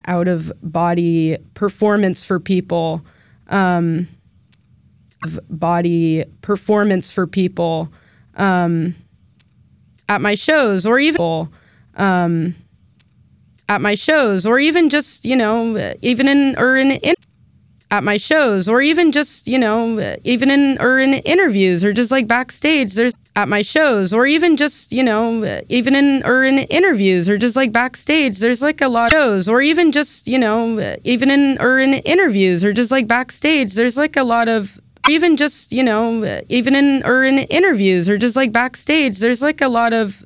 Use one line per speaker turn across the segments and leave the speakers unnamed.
out of body performance for people, at my shows, or even at my shows, or even just, even in at my shows, or even just, even in interviews, or just like backstage. There's at my shows, or even just, even in interviews, or just like backstage. There's like a lot of shows, or even just, even in interviews, or just like backstage. There's like a lot of even just, even in interviews, or just like backstage. There's like a lot of,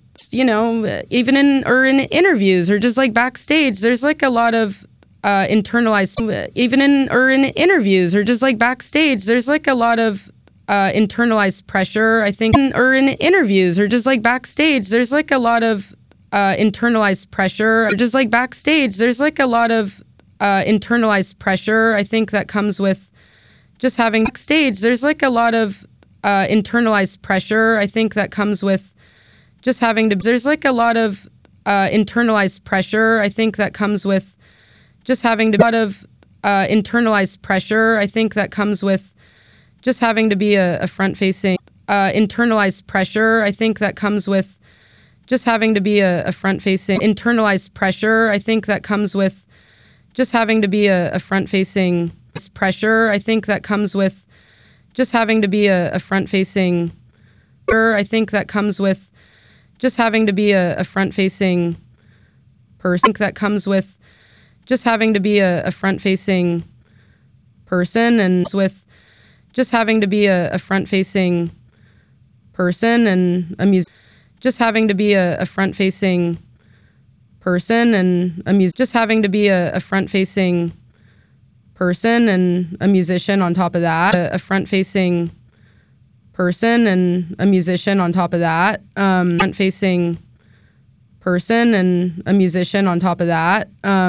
even in interviews, or just like backstage. There's like a lot of internalized, even in interviews, or just like backstage. There's like a lot of internalized pressure, I think, or in interviews, or just like backstage. There's like a lot of internalized pressure, or just like backstage. There's like a lot of internalized pressure, I think, that comes with just having backstage. There's like a lot of internalized pressure, I think, that comes with just having to. There's like a lot of internalized pressure, I think, that comes with just having to. A lot of internalized pressure, I think, that comes with just having to be a front-facing. Internalized pressure, I think, that comes with just having to be a front-facing. Internalized pressure, I think, that comes with just having to be a front-facing. Pressure, I think, that comes with just having to be a front-facing. I think that comes with just having to be a front-facing person. I think that comes with just having to be a front-facing person, and with just having to be a front-facing person and a music. Just having to be a front-facing person and a music. Just having to be a front-facing person and a musician on top of that. A front-facing person and a musician on top of that. Front-facing person and a musician on top of that.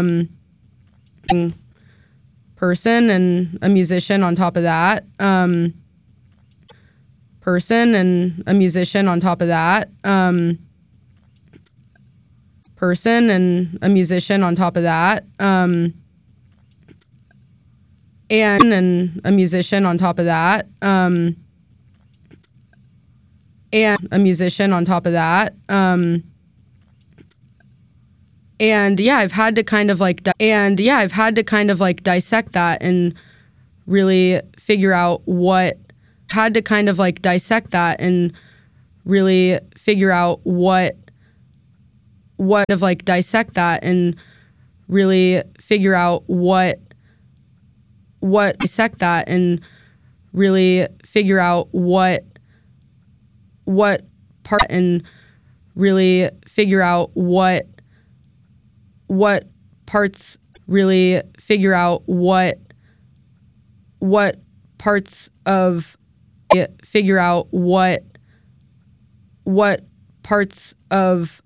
Person and a musician on top of that. Person and a musician on top of that. Person and a musician on top of that. And a musician on top of that. And a musician on top of that. And yeah, I've had to kind of like dissect that and really figure out what had to kind of like dissect that and really figure out what of like dissect that and really figure out what dissect that and really figure out what part and really figure out what parts really figure out what parts of figure out what parts of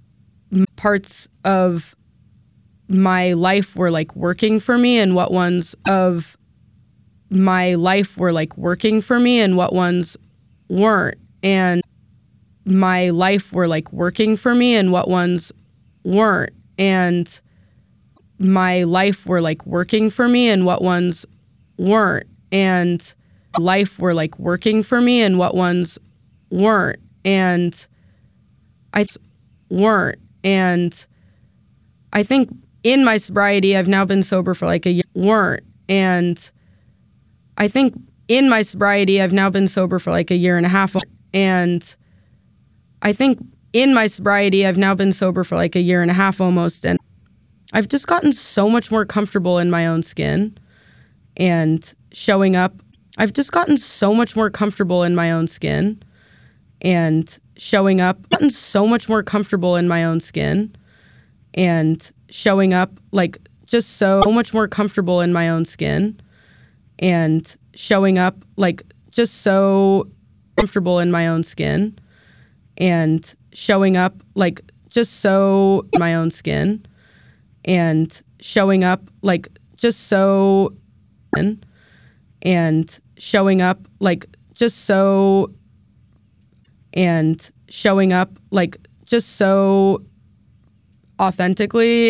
my life were like working for me and what ones of my life were like working for me and what ones weren't, and my life were like working for me and what ones weren't, and my life were like working for me and what ones weren't, and life were like working for me and what ones weren't, and I weren't. And I think in my sobriety, I've now been sober for like a year, weren't. And I think in my sobriety, I've now been sober for like a year and a half. And I think in my sobriety, I've now been sober for like a year and a half almost. And I've just gotten so much more comfortable in my own skin and showing up. I've just gotten so much more comfortable in my own skin and showing up. Gotten so much more comfortable in my own skin and showing up, like just so much more comfortable in my own skin and showing up, like just so comfortable in my own skin and showing up, like just so in my own skin and showing up, like just so and showing up, like just so and showing up, like just so authentically